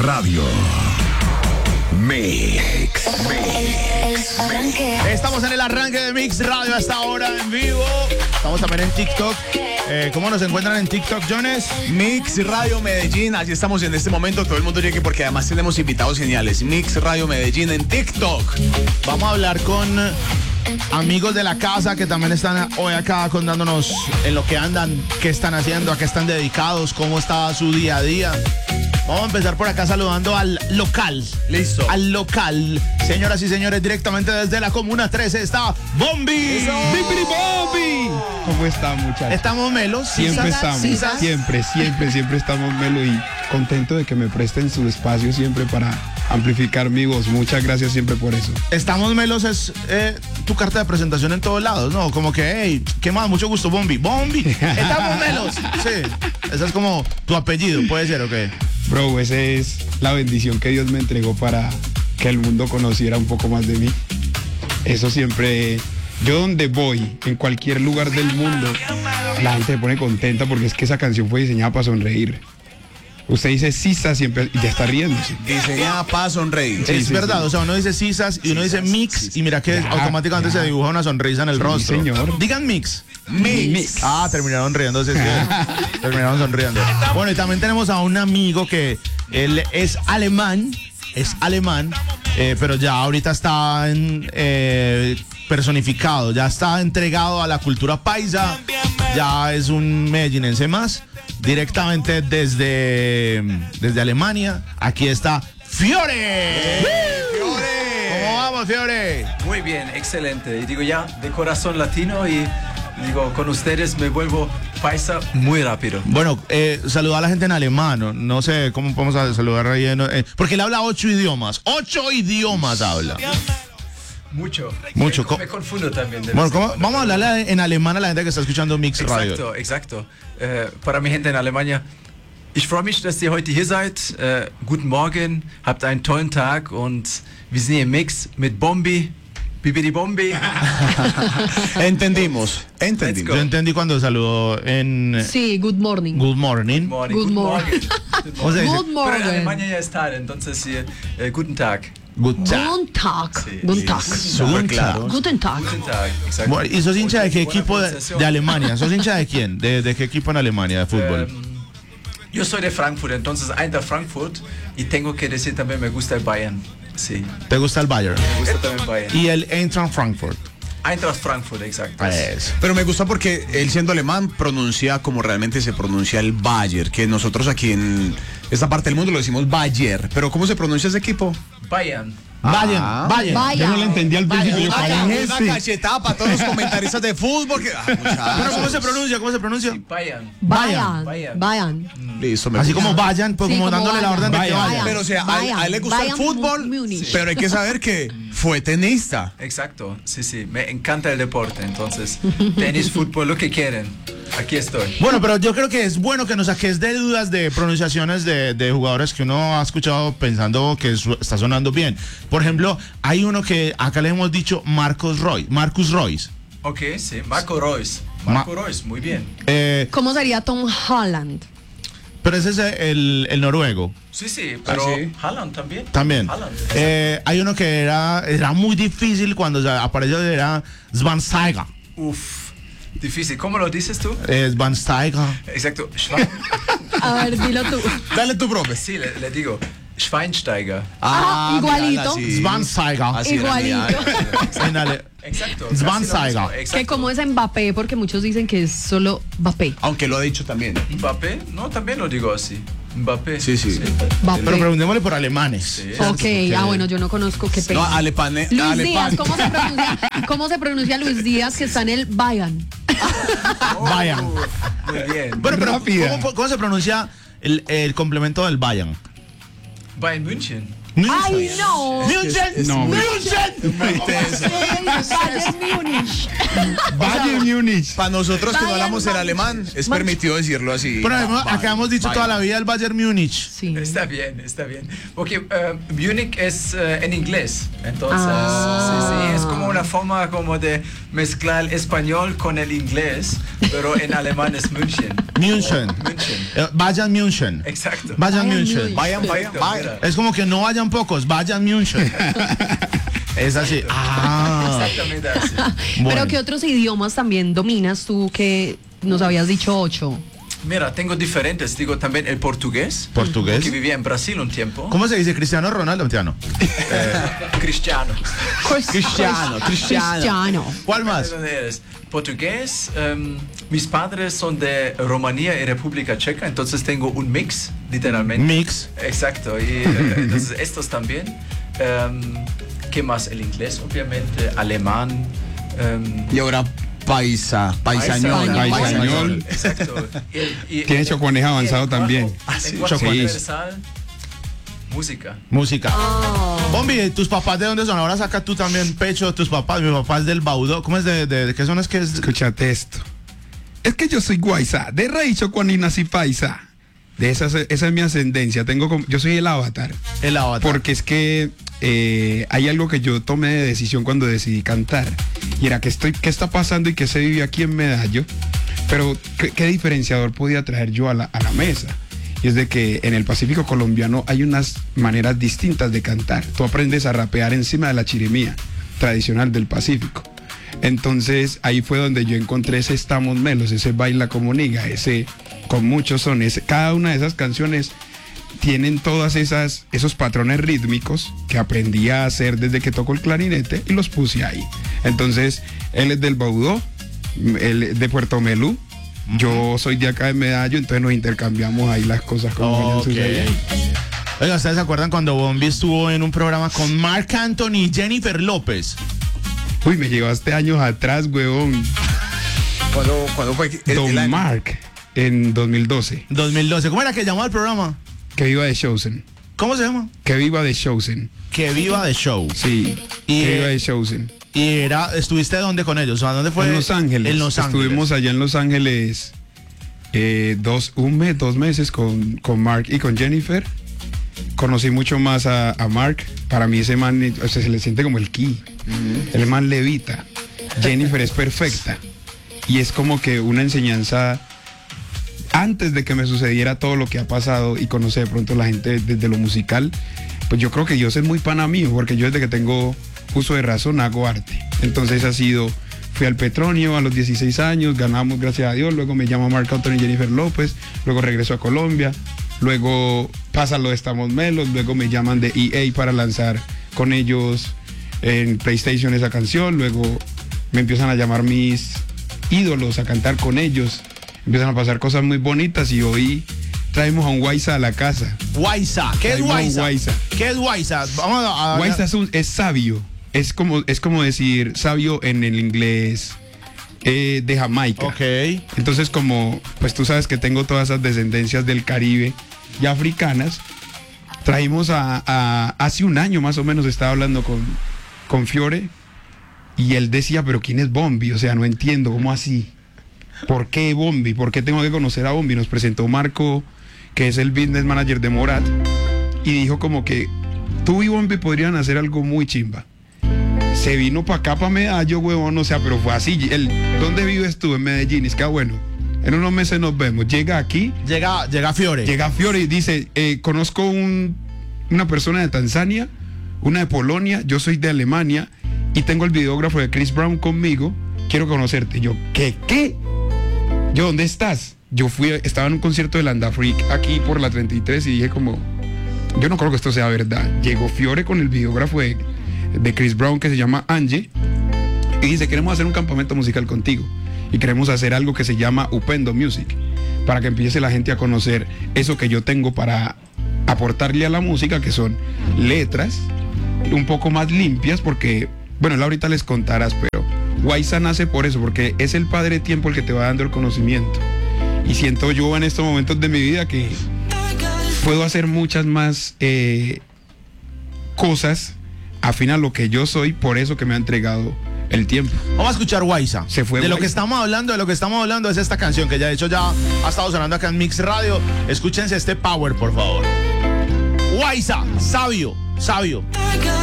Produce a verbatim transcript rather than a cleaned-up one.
Radio. Mix, Mix, Mix. Estamos en el arranque de Mix Radio hasta ahora en vivo. Estamos también en TikTok. Eh, ¿Cómo nos encuentran en TikTok, Jones? Mix Radio Medellín, así estamos en este momento, todo el mundo llegue porque además tenemos invitados geniales. Mix Radio Medellín en TikTok. Vamos a hablar con amigos de la casa que también están hoy acá contándonos en lo que andan, qué están haciendo, a qué están dedicados, cómo está su día a día. Vamos a empezar por acá saludando al local. Listo. Al local. Señoras y señores, directamente desde la Comuna trece está Bombi. ¡Bibiri Bombi! ¿Cómo están, muchachos? Estamos melos. Siempre ¿Sisas? estamos. ¿Sisas? Siempre, siempre, siempre estamos melo y contento de que me presten su espacio siempre para amplificar mi voz. Muchas gracias siempre por eso. Estamos melos es eh, tu carta de presentación en todos lados, ¿no? Como que, hey, ¿qué más? Mucho gusto, Bombi. Bombi. Estamos melos. Sí. Ese es como tu apellido, ¿puede ser o qué? Bro, esa es la bendición que Dios me entregó para que el mundo conociera un poco más de mí. Eso siempre, yo donde voy, en cualquier lugar del mundo, la gente se pone contenta porque es que esa canción fue diseñada para sonreír. Usted dice Sisa siempre y ya está riéndose. Diseñada para sonreír. Sí, es sí, verdad, sí. o sea, uno dice Sisas y uno dice Mix sí, sí. y mira que Ya, automáticamente ya. se dibuja una sonrisa en el Sí, rostro. señor. Digan Mix. Mix. Ah, terminaron riéndose, sí. Terminaron sonriendo. Bueno, y también tenemos a un amigo que él es alemán, es alemán, eh, pero ya ahorita está en, eh, personificado, ya está entregado a la cultura paisa, ya es un medellinense más, directamente desde, desde Alemania. Aquí está Fiore. ¿Cómo vamos, Fiore? Muy bien, excelente. Y digo ya, de corazón latino y digo, con ustedes me vuelvo paisa muy rápido. Bueno, eh, saludar a la gente en alemán, no, no sé cómo podemos a saludar ahí, en, eh, porque él habla ocho idiomas, ocho idiomas habla. Mucho. Mucho. Me, me confundo también. de Bueno, vez en ¿cómo- cuando. vamos a hablarle en alemán a la gente que está escuchando Mix Radio. Exacto, exacto. Äh, para mi gente en Alemania, ich freue mich, dass ihr heute hier seid. Äh, guten Morgen, habt einen tollen Tag und wir sind hier im Mix mit Bombi, Bibidi Bombi. Entendimos, Let's entendimos. go. Yo entendí cuando saludó en eh, Sí, good morning. Good Morning. Morning. Good Guten morning. Guten O sea, dice, Good Pero en morning. Alemania ya es tarde, entonces hier, äh, guten Tag. Good Tag. Guten Tag. Sí, Guten sí, Tag. Súper claro. Guten Tag. Guten Tag, exacto. Bueno, ¿y sos hincha de qué Buena equipo de, pronunciación. de Alemania? ¿Sos hincha de quién? ¿De, de qué equipo en Alemania de fútbol? Ähm, yo soy de Frankfurt, entonces Eintracht Frankfurt y tengo que decir también me gusta el Bayern. Sí, ¿Te gusta el Bayern? me gusta también Bayern. Y el Eintracht Frankfurt. Eintracht Frankfurt, exacto. Eso. Pero me gusta porque él siendo alemán pronuncia como realmente se pronuncia el Bayer, que nosotros aquí en esta parte del mundo lo decimos Bayer. Pero ¿cómo se pronuncia ese equipo? Bayern. Bayern, Ah. Bayern. Bayern. Yo no le entendí al principio. Yo, ¿cuál Una, es una ese? cachetada para todos los comentaristas de fútbol. Que, ah, muchachos. ¿Pero cómo se pronuncia? ¿Cómo se pronuncia? Bayern. Bayern. Bayern. Bayern. Listo, me Así gusta. como vayan, pues Sí, como como dándole la vayan. orden de que Vayan. vayan. Pero o sea, a, él- a él le gusta Bayern el fútbol, Múnich. pero hay que saber que fue tenista. Exacto, sí, sí, me encanta el deporte, entonces, tenis, fútbol, lo que quieren, aquí estoy. Bueno, pero yo creo que es bueno que nos saques de dudas de pronunciaciones de, de jugadores que uno ha escuchado pensando que su- está sonando bien. Por ejemplo, hay uno que acá le hemos dicho Marcos Roy, Marcus Royce. Ok, sí, Marco Reus, Marco Reus, muy bien. Eh, ¿Cómo sería Tom Holland? pero ese es el, el noruego. Sí, sí, pero Ah, sí. Haaland también. También. Haaland. Eh, hay uno que era, era muy difícil cuando se apareció, era Schweinsteiger. Uf, difícil, ¿cómo lo dices tú? Eh, Schweinsteiger. Exacto, Schwein- A ver, dilo tú. Dale tu profe. sí, le, le digo, Schweinsteiger. Ah, igualito. mírala, sí. Schweinsteiger. Así era, mira. Igualito. En ale- Exacto. Schweinsteiger. casi lo mismo, Que exacto. como es Mbappé, porque muchos dicen que es solo Mbappé. Aunque lo ha dicho también. Mbappé, no, también lo digo así. Mbappé. Sí, sí. Mbappé. Pero preguntémosle por alemanes. Ok, ah bueno, yo no conozco qué No, pena. Alepane, Luis Alepan. Díaz, ¿cómo se, pronuncia, ¿cómo se pronuncia Luis Díaz que está en el Bayern? Bayern. Muy bien. Bueno, pero Rápida. ¿cómo, cómo se pronuncia el, el complemento del Bayern? Bayern München. ¡Ay, no! München, No. München. Bayern Múnich. Bayern Múnich. Para nosotros que no Bayern hablamos el Múnich. alemán, es permitido decirlo así. Pero hemos- acá hemos dicho toda la vida el Bayern Múnich. Sí. Está bien, está bien. Porque eh, Munich es eh, en inglés. Entonces, Ah. sí, sí, es como una forma como de mezclar el español con el inglés, pero en alemán es München. München. München. Eh, Bayern München. Exacto. Bayern Bayern München. Múnich. Vayan, vayan, Perfecto, vayan. mira. Es como que no vayan pocos, vayan München. Es así. Ah. Exactamente así. Bueno. Pero ¿qué otros idiomas también dominas tú que nos habías dicho ocho? Mira, tengo diferentes. Digo también el portugués. ¿Portugués? Porque vivía en Brasil un tiempo. ¿Cómo se dice? ¿Cristiano Ronaldo? Cristiano. Cristiano. Cristiano, Cristiano. Cristiano. ¿Cuál más? ¿De dónde eres? Portugués. em, mis padres son de Rumanía y República Checa, entonces tengo un mix, literalmente. Mix. Exacto. Y eh, entonces estos también. Em, ¿Qué más? El inglés, obviamente. Alemán. em, Y ahora paisa, paisañol. Paisañol. Paisañol. Exacto. Y- y- Tiene y- chocuanes y avanzado el lenguaje- también. el sí, lenguaje chocuanes. universal, música. Música. Bombi, ¿tus papás de dónde son? Ahora saca tú también pecho de tus papás. Mi papá es del Baudó. ¿Cómo es de, de, de qué son? Es que es Escúchate esto. Es que yo soy guaysa, de raíz chocuani nací paisa. De esa, esa es mi ascendencia. Tengo como- yo soy el avatar. el avatar. Porque es que eh, hay algo que yo tomé de decisión cuando decidí cantar. Y era que estoy, qué está pasando y qué se vive aquí en Medallo. Pero qué, qué diferenciador podía traer yo a la, a la mesa. Y es de que en el Pacífico colombiano hay unas maneras distintas de cantar. Tú aprendes a rapear encima de la chirimía tradicional del Pacífico. Entonces ahí fue donde yo encontré ese Estamos Melos, ese Baila como Niga, ese con muchos sones. Cada una de esas canciones tienen todas esas esos patrones rítmicos que aprendí a hacer desde que toco el clarinete y los puse ahí. Entonces él es del Baudó, él es de Puerto Melú. Yo soy de acá de Medallo, entonces nos intercambiamos ahí las cosas como vayan Ok. sucediendo. Oiga, ¿ustedes se acuerdan cuando Bombi estuvo en un programa con Marc Anthony y Jennifer López? Uy, me llevaste años atrás, huevón. ¿Cuándo, cuándo fue? El- Don el año- Mark, en dos mil doce. dos mil doce. ¿Cómo era que llamó el programa? Que viva de Chosen. ¿Cómo se llama? Que viva de Chosen. Que viva de show. Sí. Y, que viva eh, de Chosen. Y era, ¿estuviste dónde con ellos? O sea, ¿dónde fue? En Los Ángeles. En Los Ángeles. Estuvimos allá en Los Ángeles eh, dos, un mes, dos meses con, con Mark y con Jennifer. Conocí mucho más a, a Mark. Para mí ese man, o sea, se le siente como el ki. El man levita. Jennifer es perfecta. Y es como que una enseñanza antes de que me sucediera todo lo que ha pasado y conocer de pronto la gente desde lo musical. Pues yo creo que Dios es muy pana mío, porque yo desde que tengo uso de razón hago arte. Entonces ha sido, fui al Petronio a los dieciséis años, ganamos gracias a Dios, luego me llama Marc Anthony y Jennifer López, luego regreso a Colombia, luego pasa lo de Estamos Melos, luego me llaman de E A para lanzar con ellos en PlayStation esa canción, luego me empiezan a llamar mis ídolos a cantar con ellos, empiezan a pasar cosas muy bonitas y hoy traemos a un Guaysa a la casa. Guaysa. ¿Qué es Traemos a un Guaysa? Guaysa. ¿Qué es Guaysa? Vamos a, a- Guaysa es, un- es sabio. Es como, es como decir sabio en el inglés eh, de Jamaica. Ok. Entonces, como pues tú sabes que tengo todas esas descendencias del Caribe y africanas, traímos a, a- hace un año más o menos estaba hablando con, con Fiore y él decía, pero ¿quién es Bombi? O sea, no entiendo, ¿cómo así? ¿Por qué Bombi? ¿Por qué tengo que conocer a Bombi? Nos presentó Marco, que es el business manager de Morat, y dijo como que tú y Bombi podrían hacer algo muy chimba. Se vino para acá, para Medallo, huevón, o sea, pero fue así. Él, ¿dónde vives tú? En Medellín. Es que, ah, bueno, en unos meses nos vemos. Llega aquí, Llega, llega Fiore. llega Fiore y dice, eh, conozco un, una persona de Tanzania, una de Polonia, yo soy de Alemania y tengo el videógrafo de Chris Brown conmigo, quiero conocerte. Yo, ¿qué, qué? Yo, ¿dónde estás? Yo fui, estaba en un concierto de Landa Freak aquí por la treinta y tres y dije como, yo no creo que esto sea verdad. Llegó Fiore con el videógrafo de, de Chris Brown que se llama Angie y dice, queremos hacer un campamento musical contigo y queremos hacer algo que se llama Upendo Music para que empiece la gente a conocer eso que yo tengo para aportarle a la música, que son letras un poco más limpias, porque, bueno, él ahorita les contarás, pero Guaysa nace por eso, porque es el padre tiempo el que te va dando el conocimiento. Y siento yo en estos momentos de mi vida que puedo hacer muchas más eh, cosas afín a lo que yo soy, por eso que me ha entregado el tiempo. Vamos a escuchar Waiza. Se fue de lo Waiza. que estamos hablando, de lo que estamos hablando es esta canción que ya de hecho ya ha estado sonando acá en Mix Radio. Escúchense este power, por favor. Waiza, sabio, sabio.